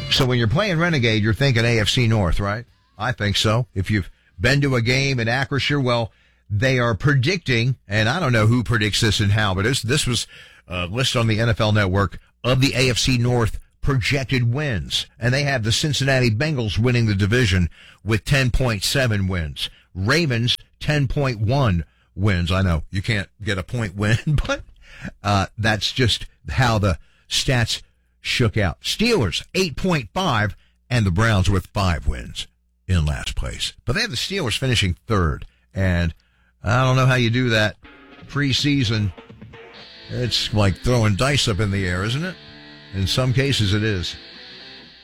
So when you're playing Renegade, you're thinking AFC North, right? I think so. If you've been to a game in Acrisure, well, they are predicting, and I don't know who predicts this and how, but this was listed on the NFL Network of the AFC North projected wins. And they have the Cincinnati Bengals winning the division with 10.7 wins. Ravens, 10.1 wins. I know you can't get a point win, but that's just how the stats shook out. Steelers, 8.5, and the Browns with 5 wins in last place. But they have the Steelers finishing third, and I don't know how you do that preseason. It's like throwing dice up in the air, isn't it? In some cases it is.